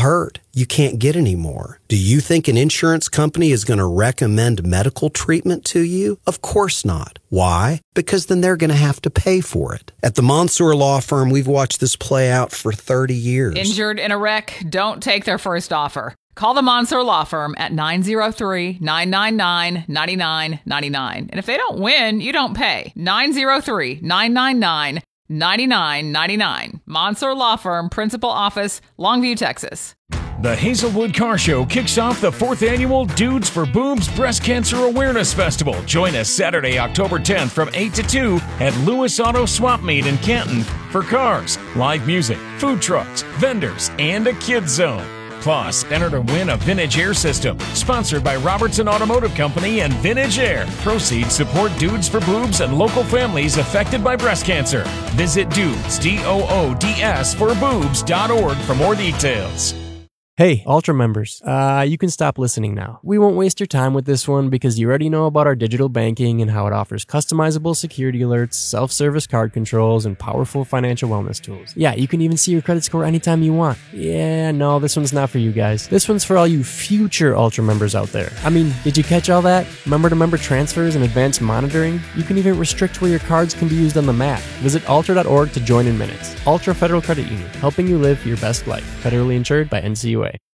hurt. You can't get any more. Do you think an insurance company is going to recommend medical treatment to you? Of course not. Why? Because then they're going to have to pay for it. At the Mansour Law Firm, we've watched this play out for 30 years. Injured in a wreck? Don't take their first offer. Call the Mansour Law Firm at 903-999-9999. And if they don't win, you don't pay. 903-999-9999. Mansour Law Firm, Principal Office, Longview, Texas. The Hazelwood Car Show kicks off the 4th annual Dudes for Boobs Breast Cancer Awareness Festival. Join us Saturday, October 10th from 8 to 2 at Lewis Auto Swap Meet in Canton for cars, live music, food trucks, vendors, and a kids zone. Plus, enter to win a Vintage Air system, sponsored by Robertson Automotive Company and Vintage Air. Proceeds support Dudes for Boobs and local families affected by breast cancer. Visit Dudes, DOODS for boobs.org for more details. Hey, Ultra members, you can stop listening now. We won't waste your time with this one because you already know about our digital banking and how it offers customizable security alerts, self-service card controls, and powerful financial wellness tools. Yeah, you can even see your credit score anytime you want. Yeah, no, this one's not for you guys. This one's for all you future Ultra members out there. I mean, did you catch all that? Member-to-member transfers and advanced monitoring? You can even restrict where your cards can be used on the map. Visit ultra.org to join in minutes. Ultra Federal Credit Union, helping you live your best life. Federally insured by NCUA.